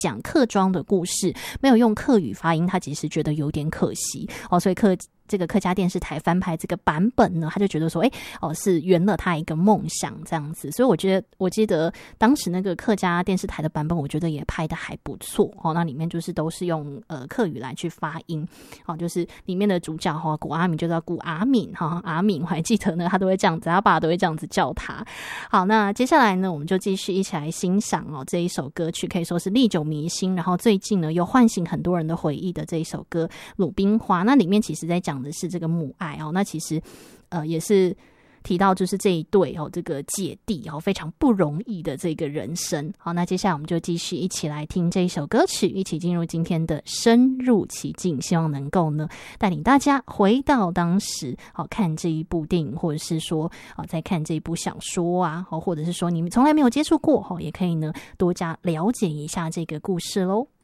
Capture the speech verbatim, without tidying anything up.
讲客庄的故事，没有用客语发音，他其实觉得有点可惜哦，所以客这个客家电视台翻拍这个版本呢，他就觉得说，哎，哦，是圆了他一个梦想这样子。所以我觉得，我记得当时那个客家电视台的版本，我觉得也拍得还不错哦。那里面就是都是用呃客语来去发音，哦，就是里面的主角哈，古阿敏就叫古阿敏哈，阿敏我还记得呢，他都会这样子，他爸都会这样子叫他。好，那接下来呢，我们就继续一起来欣赏哦这一首歌曲，可以说是历久弥新，然后最近呢又唤醒很多人的回忆的这一首歌《鲁冰花》。那里面其实在讲的是这个母爱哦，那其实呃也是提到就是这一对哦这个姐弟哦非常不容易的这个人生。好，那接下来我们就继续一起来听这一首歌曲，一起进入今天的深入其境，希望能够呢带领大家回到当时好看这一部电影，或者是说啊在看这一部小说啊，或者是说你们从来没有接触过，也可以呢多加了解一下这个故事咯。